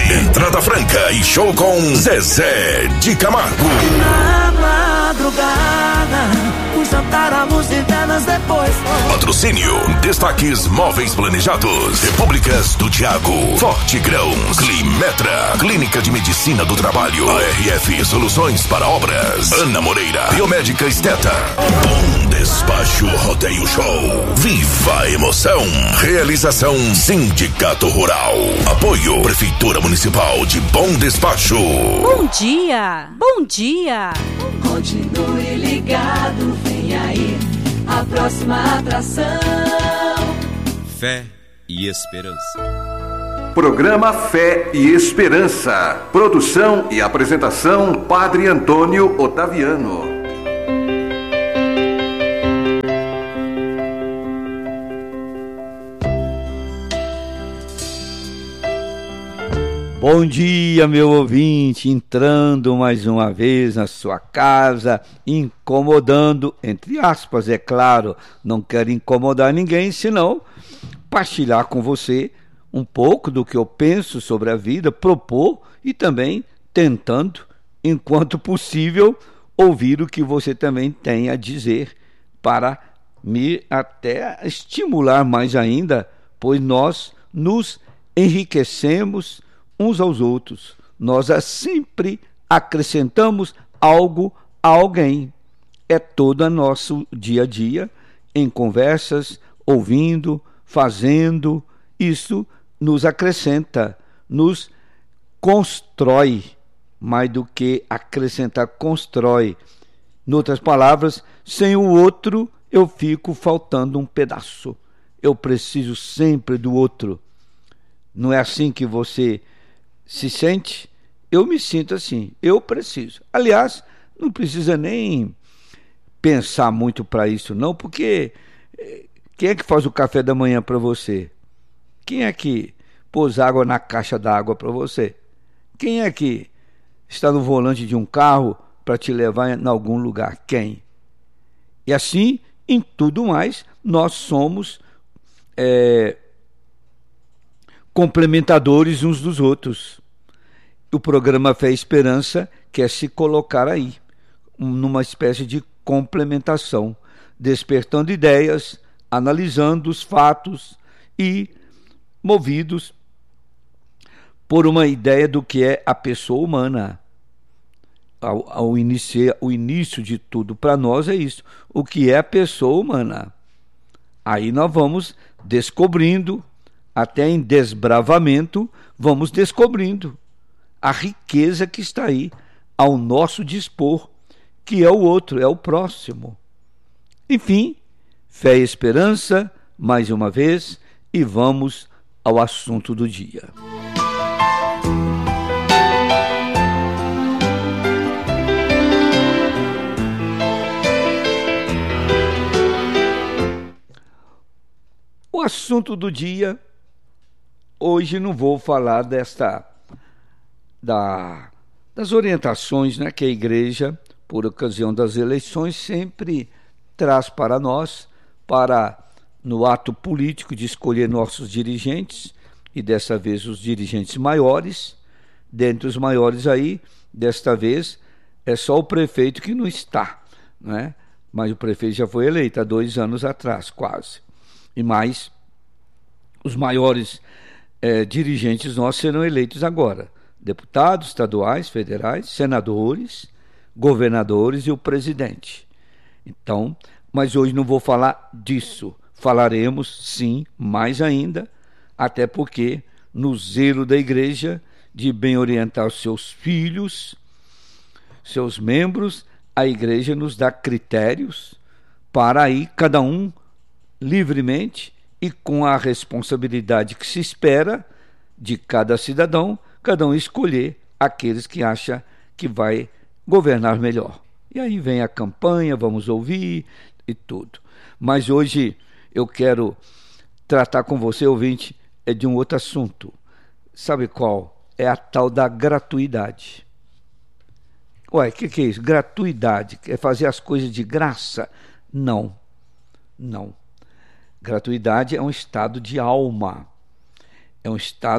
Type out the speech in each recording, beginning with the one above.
Entrada franca e show com Zezé de Camargo. Na madrugada, o jantar, a luz e velas depois. Patrocínio, Destaques Móveis Planejados, Repúblicas do Tiago, Forte Grãos, Climetra, Clínica de Medicina do Trabalho, ARF Soluções para Obras, Ana Moreira, Biomédica Esteta, Bom Despacho Rodeio Show, Viva a Emoção, Realização Sindicato Rural, Apoio Prefeitura Municipal de Bom Despacho. Bom dia, bom dia. Continue ligado, vem aí a próxima atração. Fé e Esperança. Programa Fé e Esperança. Produção e apresentação Padre Antônio Otaviano. Bom dia, meu ouvinte, entrando mais uma vez na sua casa, incomodando, entre aspas, é claro, não quero incomodar ninguém, senão partilhar com você um pouco do que eu penso sobre a vida, propor e também tentando, enquanto possível, ouvir o que você também tem a dizer para me até estimular mais ainda, pois nós nos enriquecemos uns aos outros, nós sempre acrescentamos algo a alguém. É todo o nosso dia a dia, em conversas, ouvindo, fazendo, isso nos acrescenta, nos constrói, mais do que acrescentar, constrói. Em outras palavras, sem o outro eu fico faltando um pedaço, eu preciso sempre do outro. Não é assim que você se sente? Eu me sinto assim, eu preciso. Aliás, não precisa nem pensar muito para isso não, porque quem é que faz o café da manhã para você? Quem é que pôs água na caixa d'água para você? Quem é que está no volante de um carro para te levar em algum lugar? Quem? E assim, em tudo mais, nós somos complementadores uns dos outros. O programa Fé e Esperança quer se colocar aí, numa espécie de complementação, despertando ideias, analisando os fatos e movidos por uma ideia do que é a pessoa humana. O início de tudo para nós é isso. O que é a pessoa humana? Aí nós vamos descobrindo, até em desbravamento, vamos descobrindo a riqueza que está aí, ao nosso dispor, que é o outro, é o próximo. Enfim, fé e esperança, mais uma vez, e vamos ao assunto do dia. O assunto do dia, hoje não vou falar das orientações, né, que a igreja, por ocasião das eleições, sempre traz para nós, no ato político de escolher nossos dirigentes, e dessa vez os dirigentes maiores. Dentre os maiores aí, desta vez, é só o prefeito que não está, né? Mas o prefeito já foi eleito há 2 anos atrás, quase. E mais, os maiores dirigentes nossos serão eleitos agora. Deputados estaduais, federais, senadores, governadores e o presidente. Então, mas hoje não vou falar disso. Falaremos, sim, mais ainda, até porque no zelo da igreja de bem orientar os seus filhos, seus membros, a igreja nos dá critérios para aí cada um livremente e com a responsabilidade que se espera de cada cidadão, cada um escolher aqueles que acha que vai governar melhor. E aí vem a campanha, vamos ouvir e tudo. Mas hoje eu quero tratar com você, ouvinte, de um outro assunto. Sabe qual? É a tal da gratuidade. Ué, o que é isso? Gratuidade? É fazer as coisas de graça? Não. Gratuidade é um estado de alma, é um estado de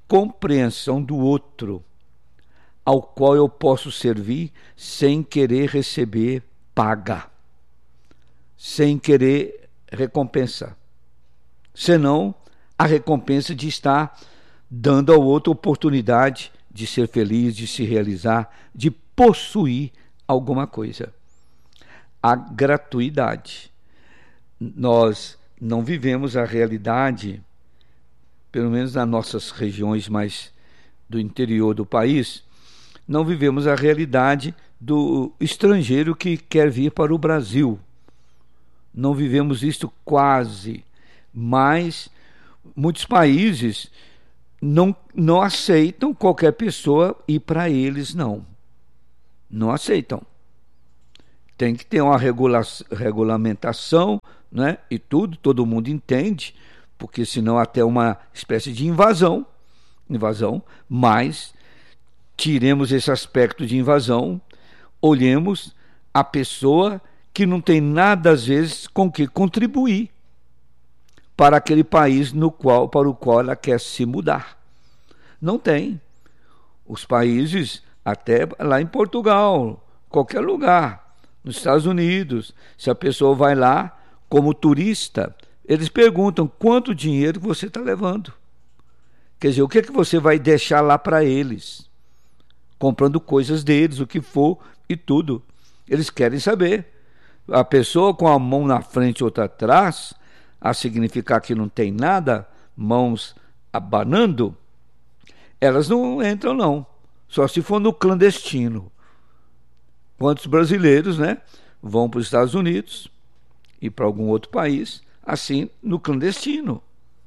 compreensão do outro, ao qual eu posso servir sem querer receber paga, sem querer recompensa, senão a recompensa de estar dando ao outro oportunidade de ser feliz, de se realizar, de possuir alguma coisa. A gratuidade. Nós não vivemos a realidade, pelo menos nas nossas regiões mais do interior do país, não vivemos a realidade do estrangeiro que quer vir para o Brasil. Não vivemos isto quase, mas muitos países não aceitam qualquer pessoa ir para eles, não aceitam. Tem que ter uma regulamentação, né? E todo mundo entende, porque senão até uma espécie de invasão, mas tiremos esse aspecto de invasão, olhemos a pessoa que não tem nada, às vezes, com que contribuir para aquele país para o qual ela quer se mudar. Não tem. Os países, até lá em Portugal, qualquer lugar, nos Estados Unidos, se a pessoa vai lá como turista, eles perguntam quanto dinheiro você está levando. Quer dizer, o que é que você vai deixar lá para eles? Comprando coisas deles, o que for e tudo. Eles querem saber. A pessoa com a mão na frente e outra atrás, a significar que não tem nada, mãos abanando, elas não entram, não. Só se for no clandestino. Quantos brasileiros, né, vão para os Estados Unidos e para algum outro país, assim, no clandestino.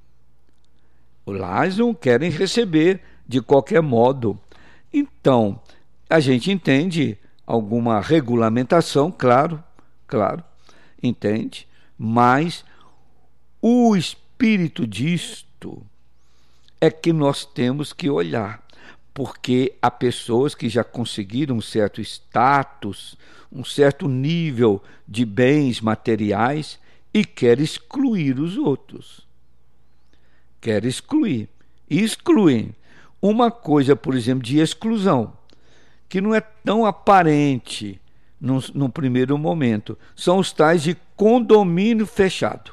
Lá eles não querem receber de qualquer modo. Então, a gente entende alguma regulamentação, claro, entende, mas o espírito disto é que nós temos que olhar, porque há pessoas que já conseguiram um certo status, um certo nível de bens materiais e quer excluir os outros. Quer excluir. E excluem uma coisa, por exemplo, de exclusão, que não é tão aparente no primeiro momento. São os tais de condomínio fechado.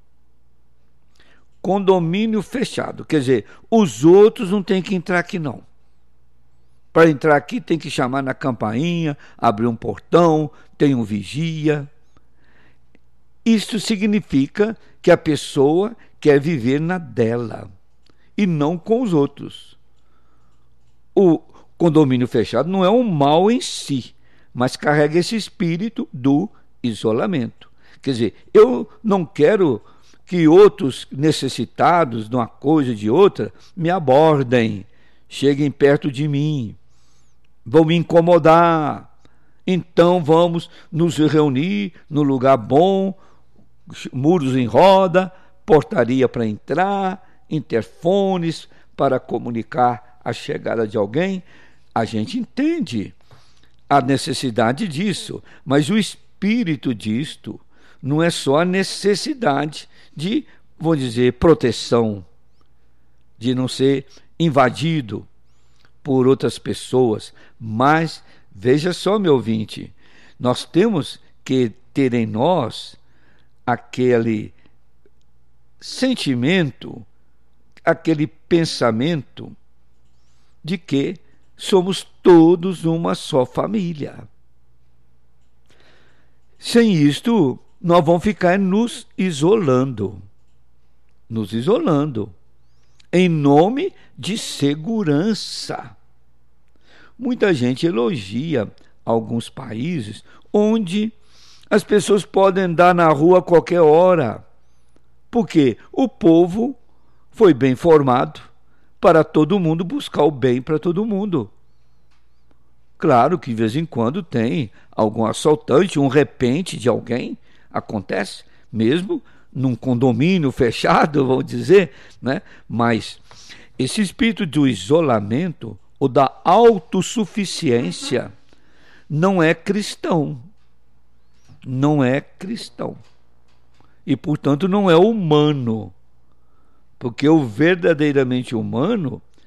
Condomínio fechado. Quer dizer, os outros não têm que entrar aqui, não. Para entrar aqui tem que chamar na campainha, abrir um portão, tem um vigia. Isto significa que a pessoa quer viver na dela e não com os outros. O condomínio fechado não é um mal em si, mas carrega esse espírito do isolamento. Quer dizer, eu não quero que outros necessitados de uma coisa ou de outra me abordem, cheguem perto de mim, vão me incomodar. Então vamos nos reunir no lugar bom, muros em roda, portaria para entrar, interfones para comunicar a chegada de alguém. A gente entende a necessidade disso, mas o espírito disto não é só a necessidade de, vou dizer, proteção, de não ser invadido por outras pessoas, mas veja só, meu ouvinte, nós temos que ter em nós aquele sentimento, aquele pensamento de que somos todos uma só família. Sem isto, nós vamos ficar nos isolando, em nome de segurança. Muita gente elogia alguns países onde as pessoas podem andar na rua a qualquer hora, porque o povo foi bem formado para todo mundo buscar o bem para todo mundo. Claro que de vez em quando tem algum assaltante, um repente de alguém, acontece mesmo num condomínio fechado, vamos dizer, né? Mas esse espírito do isolamento ou da autossuficiência não é cristão. Não é cristão. E, portanto, não é humano. Porque o verdadeiramente humano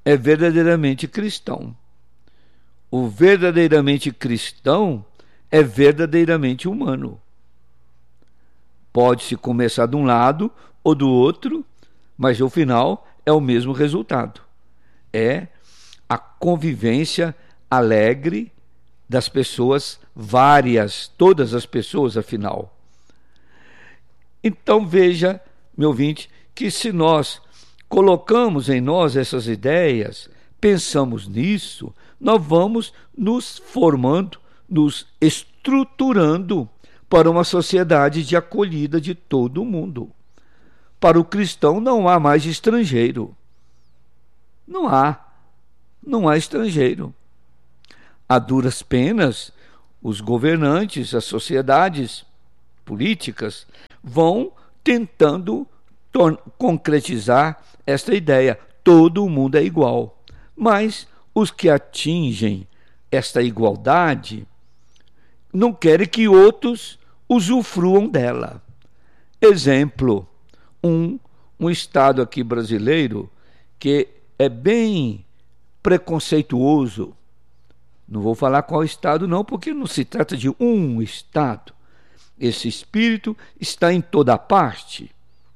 é verdadeiramente cristão. O verdadeiramente cristão é verdadeiramente humano. Pode-se começar de um lado ou do outro, mas no final é o mesmo resultado. É a convivência alegre das pessoas várias, todas as pessoas, afinal. Então veja, meu ouvinte, que se nós colocamos em nós essas ideias, pensamos nisso, nós vamos nos formando, nos estruturando para uma sociedade de acolhida de todo mundo. Para o cristão não há mais estrangeiro. Não há estrangeiro. A duras penas, os governantes, as sociedades políticas vão tentando concretizar esta ideia. Todo mundo é igual. Mas os que atingem esta igualdade não querem que outros usufruam dela. Exemplo, um estado aqui brasileiro que é bem preconceituoso. Não vou falar qual estado não, porque não se trata de um estado. Esse espírito está em toda parte,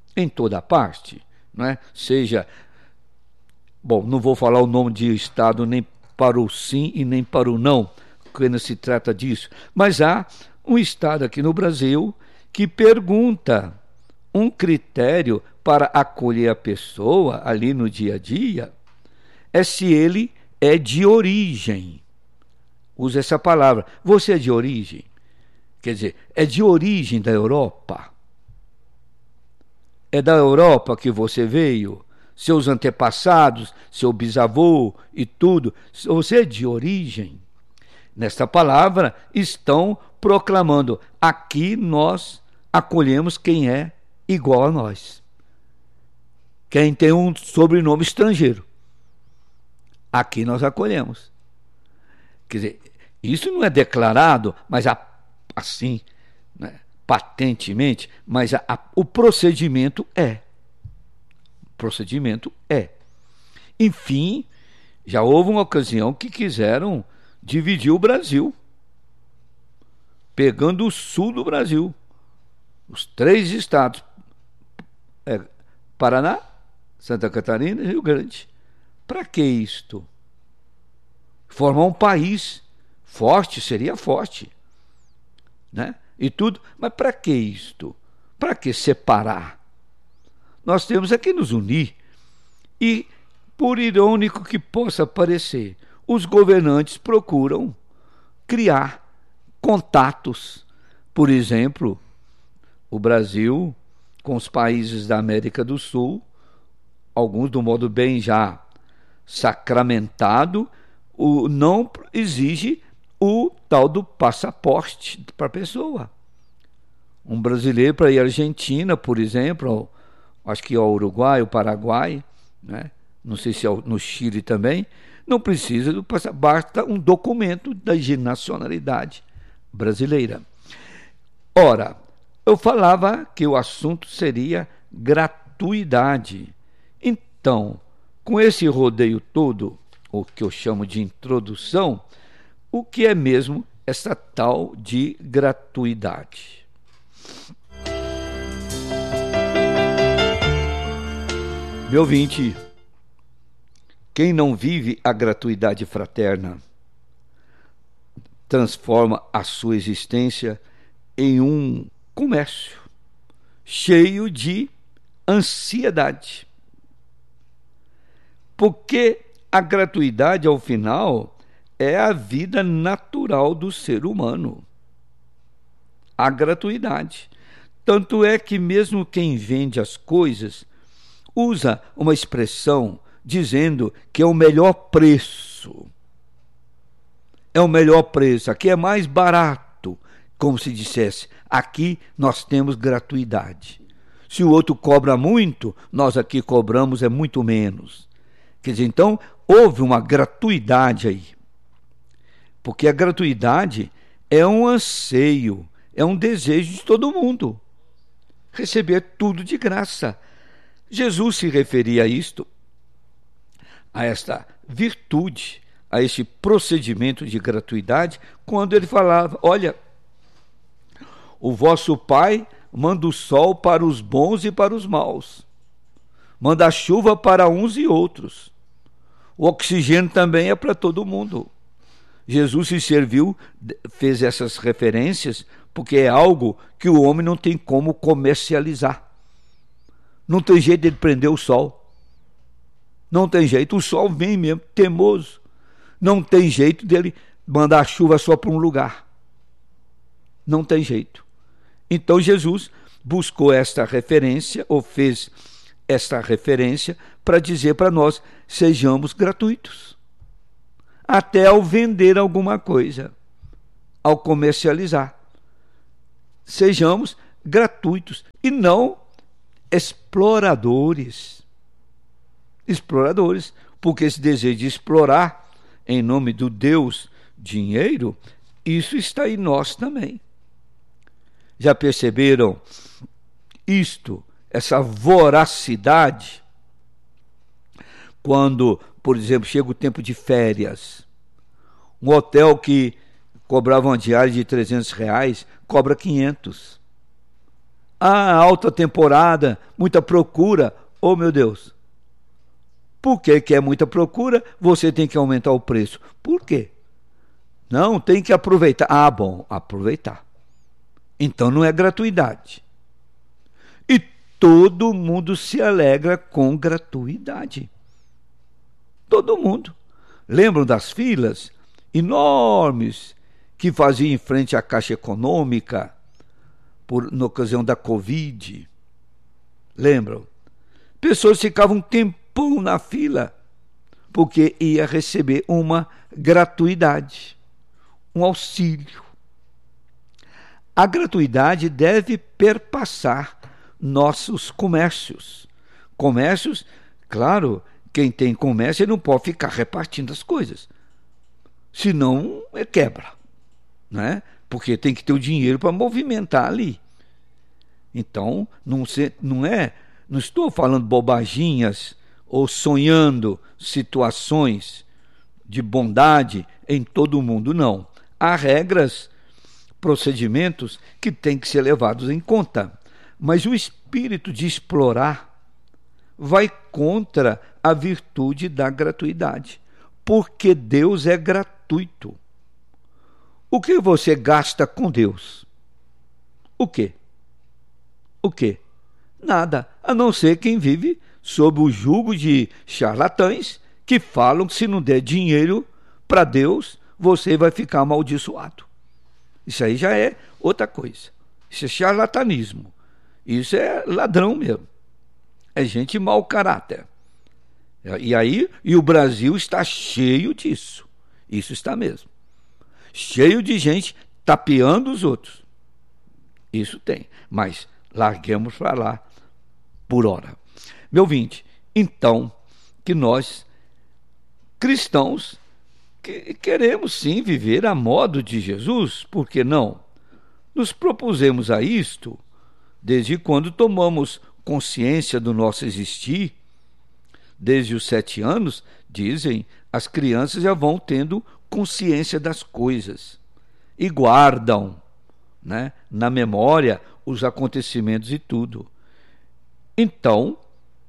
não é? Seja, bom, não vou falar o nome de estado nem para o sim e nem para o não, quando se trata disso, mas há um estado aqui no Brasil que pergunta um critério para acolher a pessoa ali no dia a dia, é se ele é de origem. Usa essa palavra. Você é de origem? Quer dizer, é de origem da Europa? É da Europa que você veio? Seus antepassados, seu bisavô e tudo. Você é de origem? Nesta palavra estão proclamando: aqui nós acolhemos quem é igual a nós. Quem tem um sobrenome estrangeiro. Aqui nós acolhemos. Quer dizer, isso não é declarado, mas assim, né, patentemente, mas o procedimento é. O procedimento é. Enfim, já houve uma ocasião que quiseram dividir o Brasil, pegando o sul do Brasil, os 3 estados, Paraná, Santa Catarina e Rio Grande. Para que isto? Formar um país forte, seria forte, né? E tudo, mas para que isto? Para que separar? Nós temos é que nos unir. E, por irônico que possa parecer, os governantes procuram criar contatos. Por exemplo, o Brasil com os países da América do Sul, alguns do modo bem já sacramentado, não exige o tal do passaporte para a pessoa. Um brasileiro para ir à Argentina, por exemplo, acho que ao Uruguai, ao Paraguai, né? Não sei se no Chile também, não precisa do passaporte, basta um documento da nacionalidade brasileira. Ora, eu falava que o assunto seria gratuidade. Então, com esse rodeio todo, o que eu chamo de introdução, o que é mesmo essa tal de gratuidade? Meu ouvinte, quem não vive a gratuidade fraterna transforma a sua existência em um comércio cheio de ansiedade. Porque a gratuidade, ao final, é a vida natural do ser humano. A gratuidade. Tanto é que mesmo quem vende as coisas usa uma expressão dizendo que é o melhor preço. É o melhor preço. Aqui é mais barato, como se dissesse. Aqui nós temos gratuidade. Se o outro cobra muito, nós aqui cobramos é muito menos. Quer dizer, então, houve uma gratuidade aí. Porque a gratuidade é um anseio, é um desejo de todo mundo. Receber tudo de graça. Jesus se referia a isto. a esta virtude, a este procedimento de gratuidade, quando ele falava: olha, o vosso Pai manda o sol para os bons e para os maus, manda a chuva para uns e outros, o oxigênio também é para todo mundo. Jesus se serviu, fez essas referências, porque é algo que o homem não tem como comercializar. Não tem jeito de prender o sol. Não tem jeito, o sol vem mesmo, teimoso. Não tem jeito dele mandar a chuva só para um lugar. Não tem jeito. Então Jesus buscou esta referência, ou fez esta referência, para dizer para nós: sejamos gratuitos. Até ao vender alguma coisa, ao comercializar. Sejamos gratuitos e não exploradores. Exploradores, porque esse desejo de explorar em nome do Deus dinheiro, isso está em nós também. Já perceberam isto, essa voracidade? Quando, por exemplo, chega o tempo de férias, um hotel que cobrava uma diária de R$300, cobra 500. Alta temporada, muita procura, oh meu Deus. Por que é muita procura, você tem que aumentar o preço? Por quê? Não, tem que aproveitar. Bom, aproveitar. Então não é gratuidade. E todo mundo se alegra com gratuidade. Todo mundo. Lembram das filas enormes que faziam em frente à Caixa Econômica na ocasião da Covid? Lembram? Pessoas ficavam um tempão na fila porque ia receber uma gratuidade, um auxílio. A gratuidade deve perpassar nossos comércios. Comércios, claro, quem tem comércio não pode ficar repartindo as coisas. Senão é quebra, né? Porque tem que ter o dinheiro para movimentar ali. Então, não estou falando bobaginhas ou sonhando situações de bondade em todo o mundo, não. Há regras, procedimentos que têm que ser levados em conta. Mas o espírito de explorar vai contra a virtude da gratuidade, porque Deus é gratuito. O que você gasta com Deus? O quê? O quê? Nada, a não ser quem vive sob o jugo de charlatães que falam que se não der dinheiro para Deus, você vai ficar amaldiçoado. Isso aí já é outra coisa. Isso é charlatanismo. Isso é ladrão mesmo. É gente mau caráter. E o Brasil está cheio disso. Isso está mesmo. Cheio de gente tapeando os outros. Isso tem. Mas larguemos para lá por hora. Meu ouvinte, então, que nós, cristãos, queremos sim viver a modo de Jesus, por que não? Nos propusemos a isto desde quando tomamos consciência do nosso existir. Desde os 7 anos, dizem, as crianças já vão tendo consciência das coisas e guardam, né, na memória os acontecimentos e tudo. Então,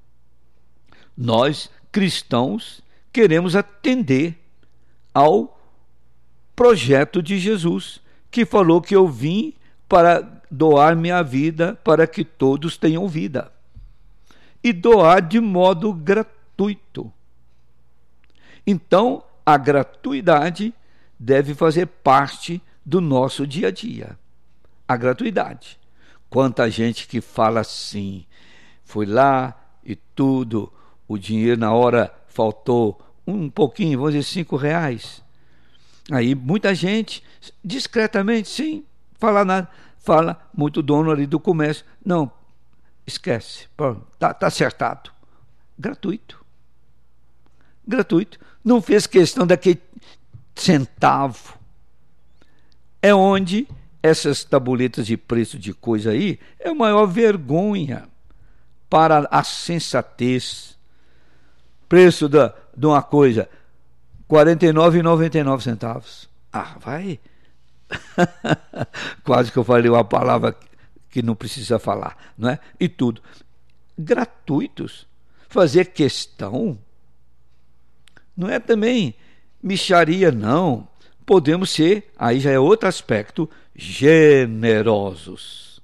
nós, cristãos, queremos atender ao projeto de Jesus, que falou que eu vim para doar minha vida para que todos tenham vida. E doar de modo gratuito. Então, a gratuidade deve fazer parte do nosso dia a dia. A gratuidade. Quanta gente que fala assim, foi lá e tudo, o dinheiro na hora faltou um pouquinho, vamos dizer R$5. Aí muita gente, discretamente, sem falar nada, fala muito dono ali do comércio, não, esquece, tá acertado. Gratuito. Gratuito. Não fez questão daquele centavo. É onde essas tabuletas de preço de coisa aí é a maior vergonha para a sensatez, preço de uma coisa, R$ 49,99. Ah, vai. Quase que eu falei uma palavra que não precisa falar, não é? E tudo. Gratuitos. Fazer questão não é também mixaria, não. Podemos ser, aí já é outro aspecto, generosos.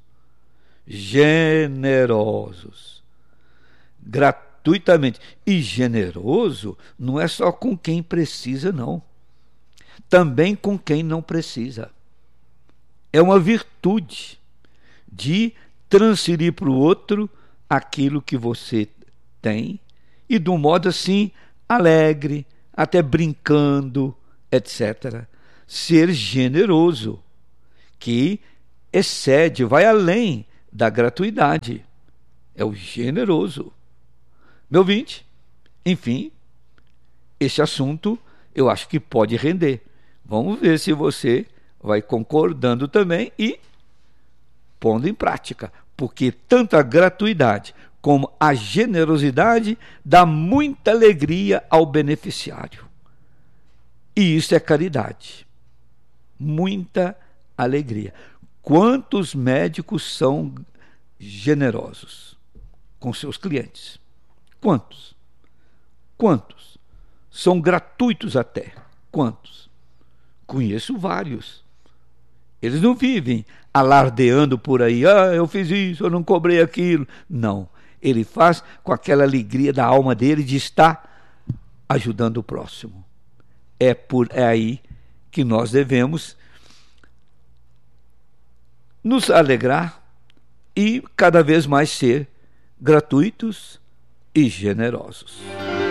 Generosos. Gratuitamente. E generoso não é só com quem precisa, não. Também com quem não precisa. É uma virtude de transferir para o outro aquilo que você tem e de um modo assim alegre, até brincando, etc. Ser generoso, que excede, vai além da gratuidade. É o generoso. Meu ouvinte, enfim, esse assunto eu acho que pode render. Vamos ver se você vai concordando também e pondo em prática, porque tanto a gratuidade como a generosidade dá muita alegria ao beneficiário. E isso é caridade. Muita alegria. Quantos médicos são generosos com seus clientes? Quantos? Quantos? São gratuitos até. Quantos? Conheço vários. Eles não vivem alardeando por aí, eu fiz isso, eu não cobrei aquilo. Não. Ele faz com aquela alegria da alma dele de estar ajudando o próximo. É aí que nós devemos nos alegrar e cada vez mais ser gratuitos e generosos.